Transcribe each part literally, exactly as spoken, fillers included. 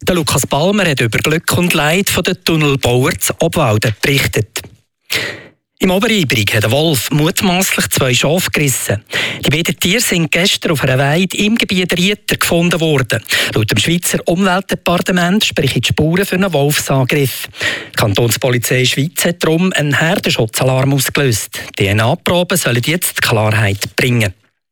Der Lukas Balmer hat über Glück und Leid von den Tunnelbauern zu Obwalden berichtet. Im Oberibrig hat ein Wolf mutmaßlich zwei Schafe gerissen. Die beiden Tiere sind gestern auf einer Weide im Gebiet Rieter gefunden worden. Laut dem Schweizer Umweltdepartement sprechen die Spuren für einen Wolfsangriff. Die Kantonspolizei Schweiz hat darum einen Herdenschutzalarm ausgelöst. D N A-Proben sollen jetzt Klarheit bringen.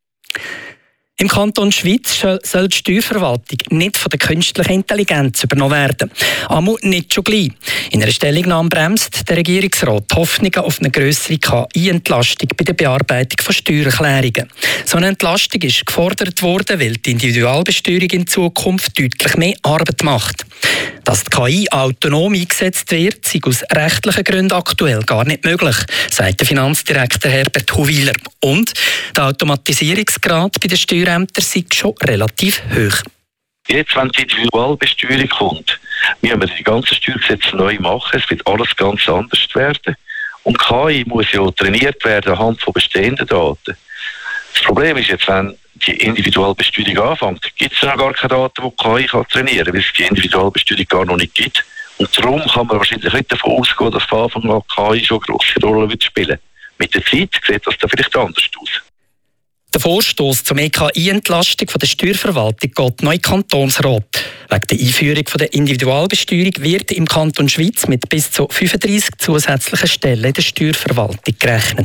Im Kanton Schweiz soll die Steuerverwaltung nicht von der künstlichen Intelligenz übernommen werden. Einmal nicht schon gleich. In einer Stellungnahme bremst der Regierungsrat die Hoffnungen auf eine grössere K I-Entlastung bei der Bearbeitung von Steuererklärungen. So eine Entlastung ist gefordert worden, weil die Individualbesteuerung in Zukunft deutlich mehr Arbeit macht. Dass die K I autonom eingesetzt wird, sei aus rechtlichen Gründen aktuell gar nicht möglich, sagt der Finanzdirektor Herbert Huwiler. Und der Automatisierungsgrad bei den Steuerämtern sei schon relativ hoch. Jetzt, wenn die Individualbesteuerung kommt, müssen wir die ganzen Steuergesetze neu machen. Es wird alles ganz anders werden. Und K I muss ja trainiert werden anhand von bestehenden Daten. Das Problem ist jetzt, wenn die Individualbesteuerung anfängt, gibt es noch gar keine Daten, die K I kann trainieren kann, weil es die Individualbesteuerung gar noch nicht gibt. Und darum kann man wahrscheinlich nicht davon ausgehen, dass von Anfang an K I schon eine grosse Rolle wird spielen. Mit der Zeit sieht das dann vielleicht anders aus. Der Vorstoss zur K I-Entlastung der Steuerverwaltung geht neu Kantonsrat. Wegen der Einführung der Individualbesteuerung wird im Kanton Schweiz mit bis zu fünfunddreissig zusätzlichen Stellen in der Steuerverwaltung gerechnet.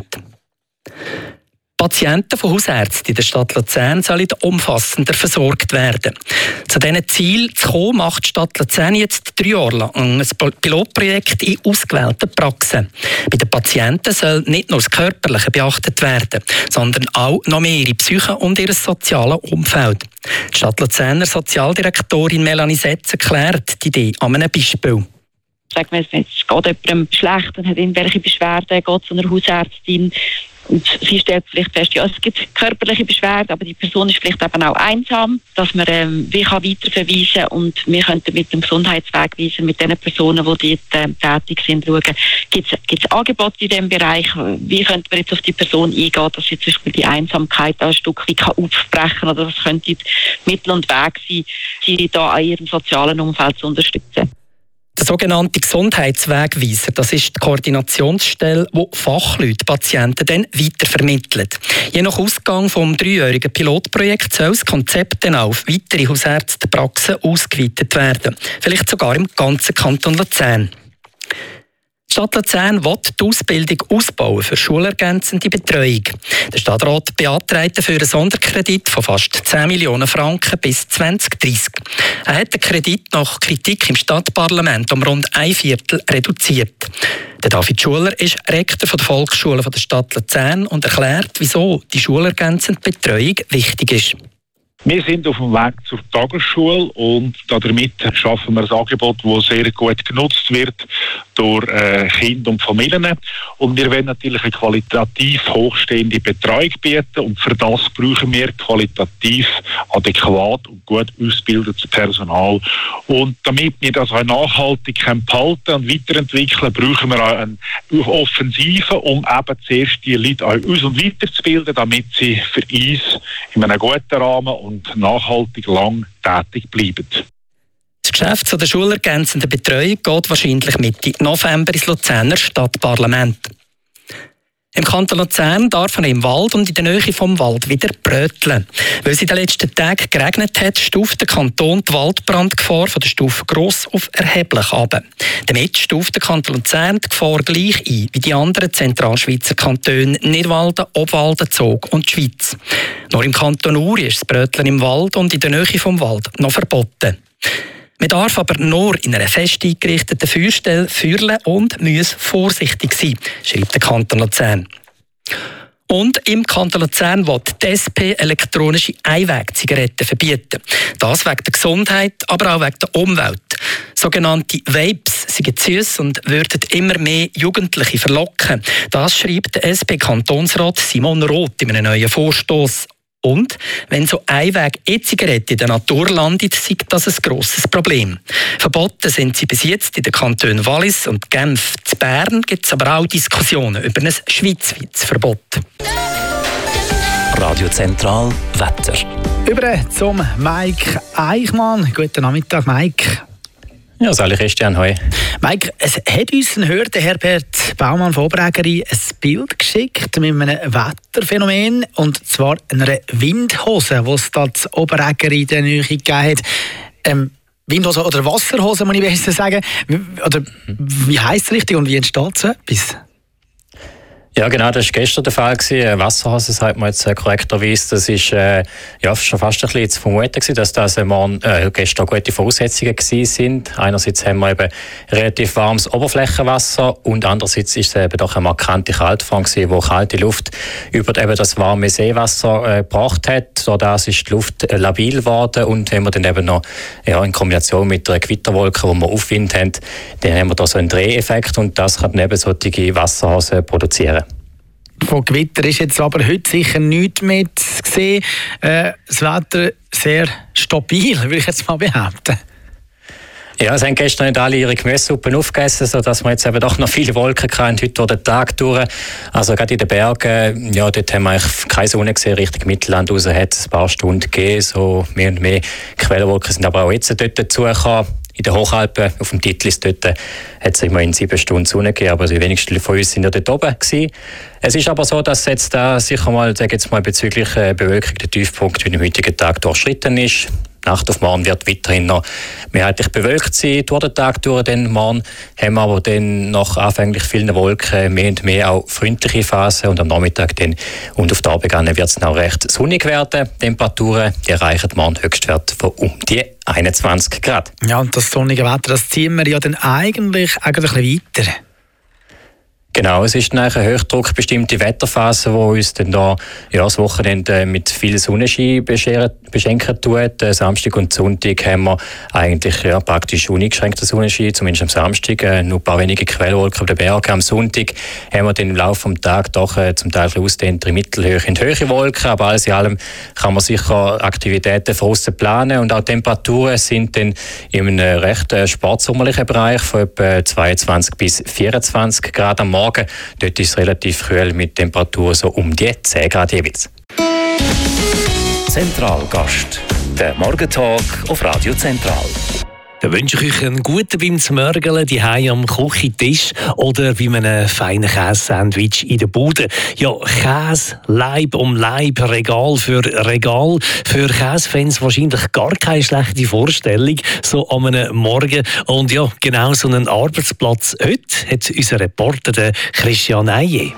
Patienten von Hausärzten in der Stadt Luzern sollen umfassender versorgt werden. Zu diesen Zielen zu kommen, macht die Stadt Luzern jetzt drei Jahre lang ein Pilotprojekt in ausgewählten Praxen. Bei den Patienten soll nicht nur das Körperliche beachtet werden, sondern auch noch mehr ihre Psyche und ihr soziales Umfeld. Die Stadt Luzerner Sozialdirektorin Melanie Setz erklärt die Idee an einem Beispiel. Sagen wir, es geht jemandem schlecht und hat irgendwelche Beschwerden, geht zu einer Hausärztin. Und sie stellt vielleicht fest, ja, es gibt körperliche Beschwerden, aber die Person ist vielleicht eben auch einsam, dass man ähm, wie kann weiterverweisen und wir könnten mit dem Gesundheitswegweiser, mit den Personen, die dort äh, tätig sind, schauen, gibt es Angebote in diesem Bereich, wie könnte man jetzt auf die Person eingehen, dass sie zum Beispiel die Einsamkeit ein Stück weit aufbrechen kann, oder was könnte Mittel und Weg sein, sie da an ihrem sozialen Umfeld zu unterstützen. Der sogenannte Gesundheitswegweiser, das ist die Koordinationsstelle, die Fachleute Patienten dann weitervermittelt. Je nach Ausgang vom dreijährigen Pilotprojekt soll das Konzept dann auf weitere Hausärztepraxen ausgeweitet werden. Vielleicht sogar im ganzen Kanton Luzern. Die Stadt Luzern will die Ausbildung ausbauen für schulergänzende Betreuung. Der Stadtrat beantragt dafür einen Sonderkredit von fast zehn Millionen Franken bis zwanzig dreissig. Er hat den Kredit nach Kritik im Stadtparlament um rund ein Viertel reduziert. Der David Schuler ist Rektor der Volksschule der Stadt Luzern und erklärt, wieso die schulergänzende Betreuung wichtig ist. Wir sind auf dem Weg zur Tagesschule und damit schaffen wir ein Angebot, das sehr gut genutzt wird durch äh, Kinder und Familien. Und wir wollen natürlich eine qualitativ hochstehende Betreuung bieten und für das brauchen wir qualitativ adäquat und gut ausgebildetes Personal. Und damit wir das auch nachhaltig behalten und weiterentwickeln, brauchen wir auch eine Offensive, um eben zuerst die Leute auch aus- und weiterzubilden, damit sie für uns in einem guten Rahmen und nachhaltig lang tätig bleiben. Das Geschäft zu der schulergänzenden Betreuung geht wahrscheinlich Mitte November ins Luzerner Stadtparlament. Im Kanton Luzern darf man im Wald und in der Nähe vom Wald wieder bröteln. Weil es in den letzten Tagen geregnet hat, stuft der Kanton die Waldbrandgefahr von der Stufe gross auf erheblich ab. Damit stuft der Kanton Luzern die Gefahr gleich ein wie die anderen Zentralschweizer Kantone Nidwalden, Obwalden, Zug und die Schweiz. Nur im Kanton Uri ist das Bröteln im Wald und in der Nähe vom Wald noch verboten. Man darf aber nur in einer fest eingerichteten Feuerstelle feuern und muss vorsichtig sein, schreibt der Kanton Luzern. Und im Kanton Luzern will die S P elektronische Einwegzigaretten verbieten. Das wegen der Gesundheit, aber auch wegen der Umwelt. Sogenannte Vapes sind süß und würden immer mehr Jugendliche verlocken. Das schreibt der S P-Kantonsrat Simon Roth in einem neuen Vorstoss. Und wenn so Einweg-E-Zigaretten in der Natur landet, sei das ein grosses Problem. Verboten sind sie bis jetzt in den Kantonen Wallis und Genf. In Bern gibt es aber auch Diskussionen über ein schweizweites Verbot. Radio Zentral Wetter. Über zum Mike Eichmann. Guten Nachmittag, Mike. Ja, sali Christian, hoi. Mike, es hat uns ein Hörer, der Herbert Baumann von Oberägeri, ein Bild geschickt mit einem Wetterphänomen, und zwar einer Windhose, die es da zu Oberägeri in der Nähe gegeben hat. Ähm, Windhose oder Wasserhose, muss ich besser sagen. Oder wie heisst es richtig und wie entsteht so etwas? Ja, genau, das war gestern der Fall. Wasserhose, sagt man jetzt korrekterweise. Das war äh, ja, schon fast ein bisschen zu vermuten, dass das morgen, äh, gestern gute Voraussetzungen waren. Einerseits haben wir eben relativ warmes Oberflächenwasser und andererseits ist es eben doch eine markante Kaltfront, wo kalte Luft über eben das warme Seewasser äh, gebracht hat. So das ist die Luft äh, labil geworden, und wenn wir dann eben noch ja, in Kombination mit einer Gewitterwolke, wo wir Aufwind haben, dann haben wir da so einen Dreheffekt, und das kann dann eben solche Wasserhosen produzieren. Von Gewitter ist jetzt aber heute sicher nichts mehr zu sehen. Äh, das Wetter sehr stabil, würde ich jetzt mal behaupten. Ja, es haben gestern nicht alle ihre Gemüsesuppen aufgegessen, sodass wir jetzt eben doch noch viele Wolken hatten, heute durch den Tag durch. Also gerade in den Bergen, ja, dort haben wir eigentlich keine Sonne gesehen, Richtung Mittelland raus hat es ein paar Stunden gegeben, so mehr und mehr Quellenwolken sind aber auch jetzt dort dazugekommen. In den Hochalpen, auf dem Titlis, dort hat es immer in sieben Stunden Sonne gegeben, aber die wenigsten von uns sind ja dort oben gewesen. Es ist aber so, dass jetzt da sicher mal, sage jetzt mal, bezüglich äh, Bewölkung der Tiefpunkt wie am heutigen Tag durchschritten ist. Nacht auf morgen wird weiterhin noch mehrheitlich bewölkt sein, durch den Tag durch. Dann morgen haben wir aber dann nach anfänglich vielen Wolken mehr und mehr auch freundliche Phasen, und am Nachmittag dann und auf den Abend wird es noch recht sonnig werden. Temperaturen die erreichen morgen Höchstwert von um die einundzwanzig Grad. Ja, und das sonnige Wetter, das ziehen wir ja dann eigentlich auch ein bisschen weiter. Genau, es ist eine hochdruckbestimmte Wetterphase, die uns dann da, ja, das Wochenende mit viel Sonnenschein beschenken tut. Samstag und Sonntag haben wir eigentlich ja, praktisch uneingeschränkten Sonnenschein, zumindest am Samstag. Äh, nur ein paar wenige Quellwolken auf den Bergen. Am Sonntag haben wir dann im Laufe des Tages doch äh, zum Teil ausdehntere Mittelhöhe und höhere Wolken. Aber alles in allem kann man sicher Aktivitäten von aussen planen. Und auch Temperaturen sind dann in einem recht äh, sportsommerlichen Bereich von etwa zweiundzwanzig bis vierundzwanzig Grad am Morgen. Dort ist es relativ kühl mit Temperaturen so um die zehn Grad jeweils. Zentralgast, der Morgentalk auf Radio Zentral. Da wünsche ich euch einen guten beim Zmörgeln die Hause am Küchentisch oder bei einem feinen Käse-Sandwich in der Bude. Ja, Käse, Leib um Leib, Regal für Regal. Für Käsefans wahrscheinlich gar keine schlechte Vorstellung, so an einem Morgen. Und ja, genau so einen Arbeitsplatz heute hat unser Reporter der Christian Eije.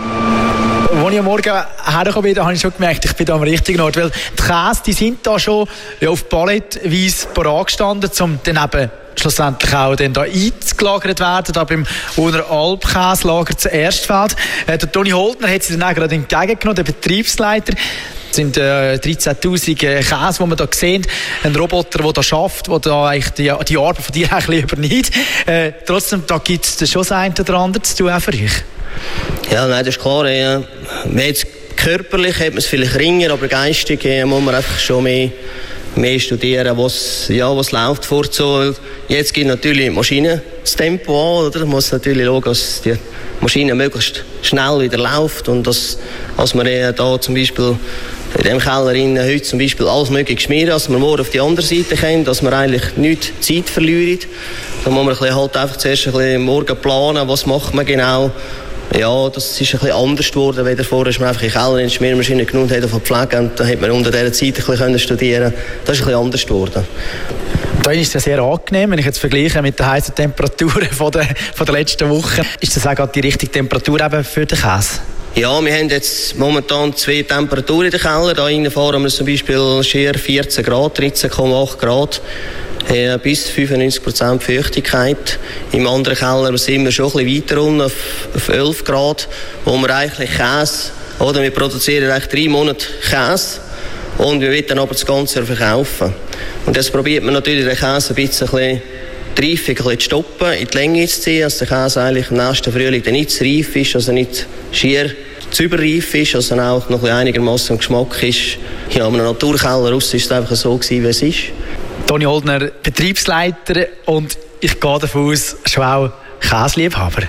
Als ich am Morgen hergekommen bin, habe ich schon gemerkt, ich bin da am richtigen Ort. Weil die Käse, die sind da schon ja, auf Palettweise parat gestanden, um dann eben schlussendlich auch dann da eingelagert werden, da beim Uner Alpkäselager zu Erstfeld. Äh, der Toni Holtner hat sie dann auch gerade entgegengenommen, der Betriebsleiter. Das sind äh, dreizehntausend äh, Käse, die wir hier sehen. Ein Roboter, der da arbeitet, der da eigentlich die, die Arbeit von dir ein bisschen übernimmt. Äh, trotzdem, da gibt es schon das eine oder andere zu tun, auch für euch. Ja, nein, das ist klar. Ja. Jetzt körperlich hat man es vielleicht ringer, aber geistig ja, muss man einfach schon mehr, mehr studieren, was, ja, was läuft vor so. Jetzt gibt natürlich die Maschine das Tempo an, oder? Man muss natürlich schauen, dass die Maschine möglichst schnell wieder läuft und dass, dass man ja da zum Beispiel in dem Keller heute zum Beispiel alles mögliche schmieren, dass man morgen auf die andere Seite kommen, dass man eigentlich nicht Zeit verliert. Da muss man ein bisschen halt einfach zuerst ein bisschen morgen planen, was macht man genau. Ja, das ist ein bisschen anders geworden, weil vorher ist man einfach in den Keller in die Schmiermaschine genommen, hat auf Pflege und dann hat man unter dieser Zeit ein bisschen studieren. Das ist ein bisschen anders geworden. Da ist es sehr angenehm, wenn ich jetzt vergleiche mit den heißen Temperaturen von der, von der letzten Woche. Ist das auch gerade die richtige Temperatur eben für den Käse? Ja, wir haben jetzt momentan zwei Temperaturen in den Keller. Da innen fahren wir zum Beispiel schier vierzehn Grad, dreizehn Komma acht Grad. Ja, bis fünfundneunzig Prozent Feuchtigkeit. Im anderen Keller sind wir schon ein bisschen weiter unten, auf, auf elf Grad, wo wir eigentlich Käse, oder wir produzieren eigentlich drei Monate Käse und wir wollen dann aber das Ganze verkaufen. Und jetzt probiert man natürlich den Käse ein bisschen, ein bisschen die Reifung ein bisschen zu stoppen, in die Länge zu ziehen, dass der Käse eigentlich im nächsten Frühling dann nicht zu reif ist, also nicht schier zu überreif ist, also auch noch einigermaßen im Geschmack ist. Ja, in einem Naturkeller raus ist es einfach so gewesen, wie es ist. Toni Holtner, Betriebsleiter, und ich gehe davon aus, schon auch Käseliebhaber.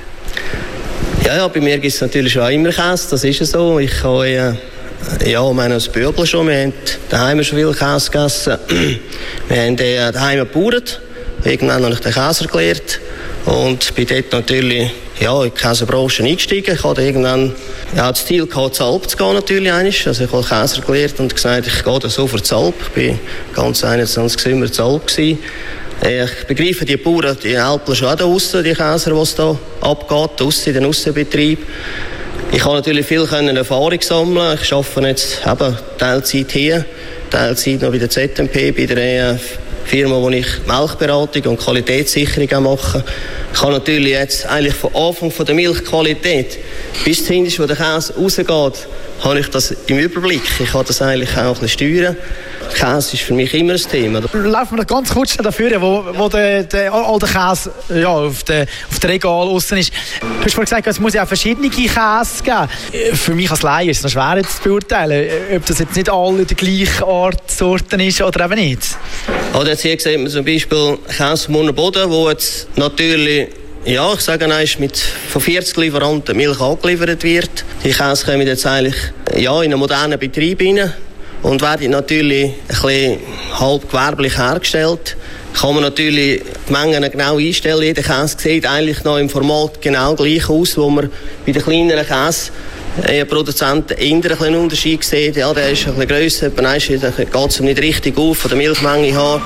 Ja, ja, bei mir gibt es natürlich schon immer Käse, das ist so. Ich habe äh, ja, meine als Böbel schon, wir haben daheim schon viel Käse gegessen. Wir haben äh, daheim gebaut Irgendwann habe ich den Käser gelernt und bin dort natürlich ja, in die Käsebranche eingestiegen. Ich hatte irgendwann ja, das Ziel gehabt, zur Alp zu gehen natürlich. Also ich habe Käser gelernt und gesagt, ich gehe so für die Alp. Ich war ganz einundzwanzig immer zur Alp gewesen. Ich begreife die Bauern, die Alpen schon auch da draussen, die Käser, die es da abgeht, draussen in den Aussenbetrieb. Ich kann natürlich viel Erfahrung sammeln. Ich arbeite jetzt eben Teilzeit hier, Teilzeit noch bei der Z M P, bei der Firma, wo ich Milchberatung und Qualitätssicherung mache. Ich kann natürlich jetzt eigentlich von Anfang von der Milchqualität bis zum wo der Käse rausgeht, habe ich das im Überblick. Ich kann das eigentlich auch ein bisschen steuern. Käse ist für mich immer ein Thema. Laufen wir noch ganz kurz dafür, wo, wo der, der, all der Käse ja, auf dem auf der Regal aussen ist. Du hast vorhin gesagt, es muss ja auch verschiedene Käse geben. Für mich als Laie ist es noch schwer jetzt zu beurteilen, ob das jetzt nicht alle der gleichen Art Sorten ist oder eben nicht. Also jetzt hier sieht man zum Beispiel Käse vom Unterboden, wo jetzt natürlich ja, ich sage einmal, mit von vierzig Lieferanten Milch angeliefert wird. Die Käse kommen jetzt eigentlich ja, in einen modernen Betrieb rein und werden natürlich ein bisschen halb gewerblich hergestellt. Kann man natürlich die Mengen genau einstellen. Jeder Käse sieht eigentlich noch im Format genau gleich aus, wo man bei den kleineren Käse äh, Produzenten eher einen Unterschied sieht. Ja, der ist ein bisschen grösser, da geht es nicht richtig auf, von der Milchmenge her.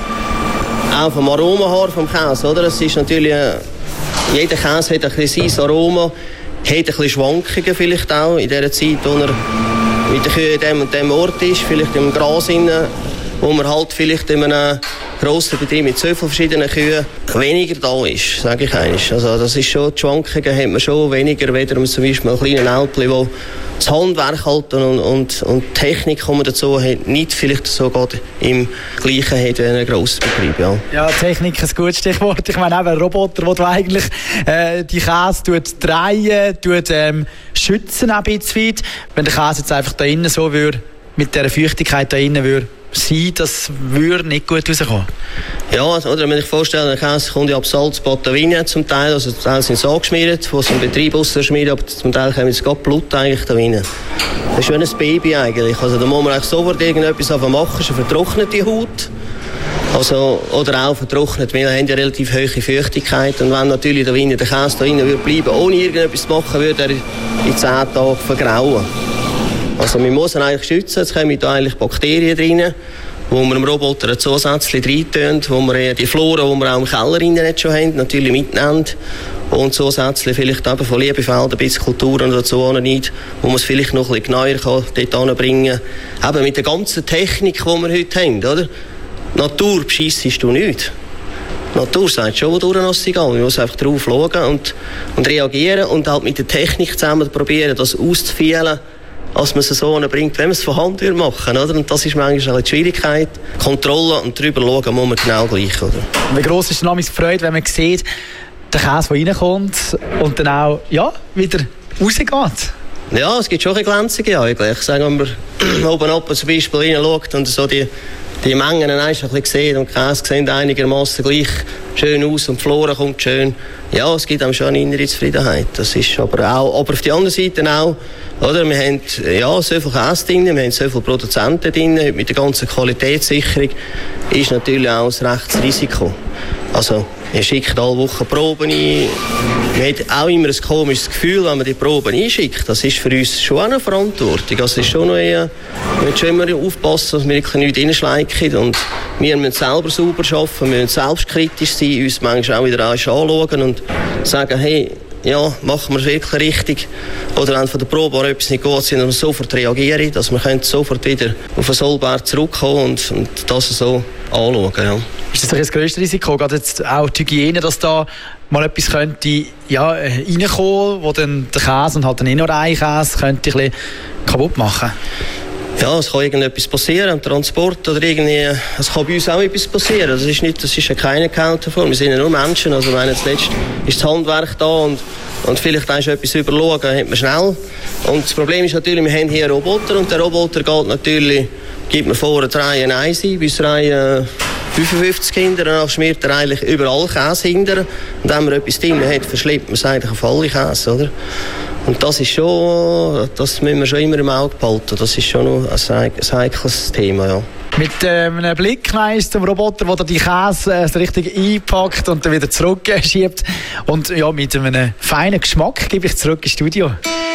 Auch vom Aroma her vom Käse, oder? Es ist natürlich, äh, jeder Käse hat ein bisschen sein Aroma, hat ein bisschen Schwankungen vielleicht auch in der Zeit, wo er mit der Kühe an dem und dem Ort ist, vielleicht im Gras innen, wo man halt vielleicht in einem grossen Betrieb mit so vielen verschiedenen Kühen weniger da ist, sage ich eigentlich. Also das ist schon, die Schwankungen hat man schon weniger, weder um zum Beispiel einen kleinen Älpli, wo das Handwerk halt und, und, und die Technik, die man dazu hat, nicht vielleicht so gerade im Gleichen hat wie ein grosser Betrieb. Ja. Ja, Technik ist ein gutes Stichwort. Ich meine, eben ein Roboter, der eigentlich äh, die Käse tut drehen, tut, ähm, schützen ein bisschen. Wenn der Käse jetzt einfach da innen so würde, mit dieser Feuchtigkeit da innen würde sein, das würde nicht gut rauskommen. Ja, oder wenn ich vorstelle, der Käse kommt ja ab Salzbad Wein zum Teil, also zum Teil sind sie angeschmiert, wo sie im Betrieb ausschmieren, aber zum Teil kommt jetzt gerade Blut eigentlich da rein. Das ist wie ein Baby eigentlich, also da muss man eigentlich sofort irgendetwas machen, schon vertrocknete Haut. Also, oder auch vertrocknet, wir haben ja relativ hohe Feuchtigkeit und wenn natürlich der, Wein, der Käse da rein würde bleiben, ohne irgendetwas zu machen, würde er in zehn Tagen vergrauen. Also man muss ihn eigentlich schützen, es kommen da eigentlich Bakterien drin, wo man im Roboter zusätzlich reintun, wo man die Flora, die wir auch im Keller rein schon haben, natürlich mitnehmen und zusätzlich vielleicht eben von Liebefelden bis Kulturen dazu nicht, wo man es vielleicht noch ein bisschen genauer kann, dort anbringen kann. Eben mit der ganzen Technik, die wir heute haben, oder? Natur bescheissest du nicht. Die Natur sagt schon, wo durch ist egal. Man muss einfach drauf schauen und, und reagieren und halt mit der Technik zusammen probieren, das auszufühlen, als man es so bringt, wenn man es von Hand machen würde. Und das ist manchmal eine Schwierigkeit. Kontrolle und darüber schauen muss man genau gleich. Oder? Wie gross ist dann die Freude, wenn man sieht, der Käse, der reinkommt und dann auch ja, wieder rausgeht? Ja, es gibt schon ein Glänzungen eigentlich. Ich sage, wenn man oben ab zum Beispiel reinschaut und so die, die Mengen ein bisschen sieht und die Käse sehen einigermaßen gleich schön aus und die Flora kommt schön. Ja, es gibt einem schon eine innere Zufriedenheit. Das ist aber auch, aber auf der anderen Seite auch, oder? Wir haben ja, so viel Käse drin, wir haben so viele Produzenten drin, mit der ganzen Qualitätssicherung ist natürlich auch ein rechtes Risiko. Also, ihr schickt alle Wochen Proben ein. Man hat auch immer ein komisches Gefühl, wenn man die Proben einschickt. Das ist für uns schon auch eine Verantwortung. Also, es ist schon noch eher, wir müssen schon immer aufpassen, dass wir wirklich nichts reinschleichen. Und wir müssen selber sauber arbeiten, wir müssen selbstkritisch sein, uns manchmal auch wieder anschauen und sagen, hey, ja, machen wir es wirklich richtig. Oder wenn von der Probe etwas nicht geht, sind wir sofort reagieren, dass wir sofort wieder auf den Sollberg zurückkommen und, und das so anschauen. Ja. Ist das doch das grösste Risiko, gerade jetzt auch die Hygiene, dass da mal etwas könnte ja, reinkommen, wo dann der Käse und halt den Innereikäse könnte ein bisschen kaputt machen? Ja, es kann irgendetwas passieren, am Transport oder irgendwie, es kann bei uns auch etwas passieren. Das ist nicht, das ist ja keine Kälteform, wir sind ja nur Menschen. Also wenn jetzt letzt ist das Handwerk da und, und vielleicht ist etwas überschauen, hat man schnell. Und das Problem ist natürlich, wir haben hier einen Roboter und der Roboter geht natürlich, gibt man vor, eine Reihe eins ein, bis Reihe fünfundfünfzig hinter, danach schmiert er eigentlich überall Käse hinter. Und wenn man etwas drin hat, verschleppt man es eigentlich auf alle Käse, oder? Und das ist schon, das müssen wir schon immer im Auge behalten. Das ist schon noch ein, ein heikles Thema, ja. Mit äh, einem Blick zum Roboter, der die Käse äh, so richtig einpackt und dann wieder zurückschiebt. Und ja, mit einem feinen Geschmack gebe ich zurück ins Studio.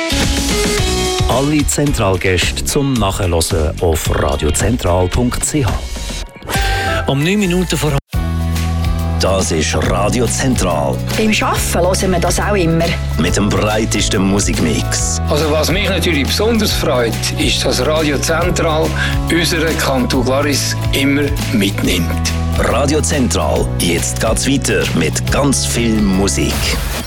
Alle Zentralgäste zum Nachhören auf radiozentral punkt c h. Um neun Minuten vor. Das ist Radio Zentral. Beim Arbeiten hören wir das auch immer. Mit dem breitesten Musikmix. Also was mich natürlich besonders freut, ist, dass Radio Zentral unseren Kanton Glaris immer mitnimmt. Radio Zentral, jetzt geht's weiter mit ganz viel Musik.